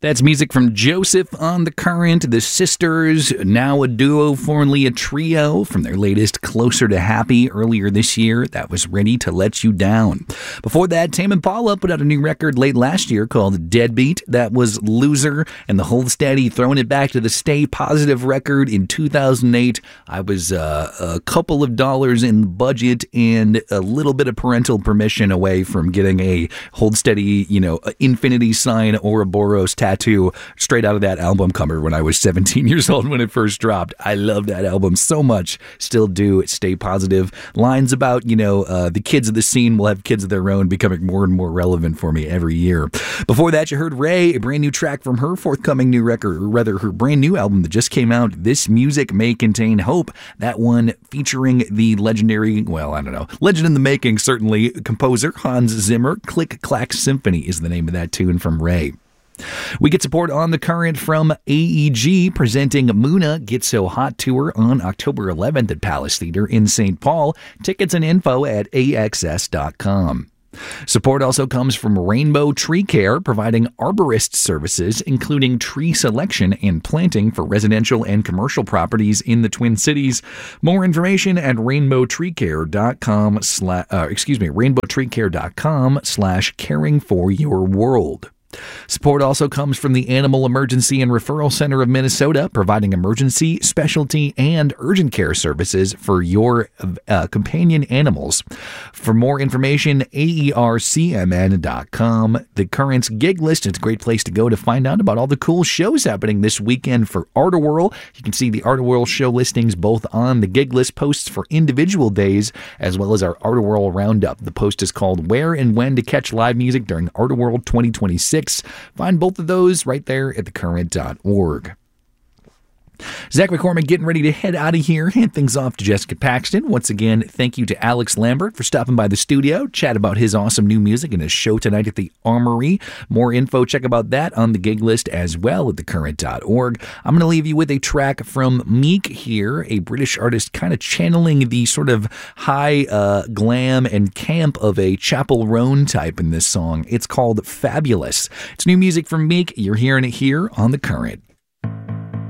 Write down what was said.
That's music from Joseph on the Current, the Sisters, now a duo, formerly a trio, from their latest Closer to Happy earlier this year. That was Ready to Let You Down. Before that, Tame Impala put out a new record late last year called Deadbeat. That was Loser, and the Hold Steady throwing it back to the Stay Positive record in 2008. I was a couple of dollars in budget and a little bit of parental permission away from getting a Hold Steady, infinity sign Ouroboros tattoo straight out of that album cover when I was 17 years old when it first dropped. I love that album so much. Still do. Stay Positive. Lines about, the kids of the scene will have kids of their own, becoming more and more relevant for me every year. Before that, you heard Ray, a brand new track from her forthcoming new record, or rather her brand new album that just came out. This Music May Contain Hope. That one featuring the legendary, legend in the making, certainly, composer Hans Zimmer. Click Clack Symphony is the name of that tune from Ray. We get support on the Current from AEG, presenting Muna Get So Hot Tour on October 11th at Palace Theater in St. Paul. Tickets and info at axs.com. Support also comes from Rainbow Tree Care, providing arborist services, including tree selection and planting for residential and commercial properties in the Twin Cities. More information at rainbowtreecare.com/caring for your world. Support also comes from the Animal Emergency and Referral Center of Minnesota, providing emergency, specialty, and urgent care services for your companion animals. For more information, aercmn.com. The Current's gig list, it's a great place to go to find out about all the cool shows happening this weekend for Art-A-Whirl. You can see the Art-A-Whirl show listings both on the gig list posts for individual days, as well as our Art-A-Whirl Roundup. The post is called Where and When to Catch Live Music During Art-A-Whirl 2026. Find both of those right there at thecurrent.org. Zach McCormick getting ready to head out of here. Hand things off to Jessica Paxton. Once again, thank you to Alex Lambert for stopping by the studio, chat about his awesome new music and his show tonight at the Armory. More info, check about that on the gig list as well at thecurrent.org. I'm going to leave you with a track from Meek here, a British artist kind of channeling the sort of high glam and camp of a Chappell Roan type in this song. It's called Fabulous. It's new music from Meek. You're hearing it here on The Current.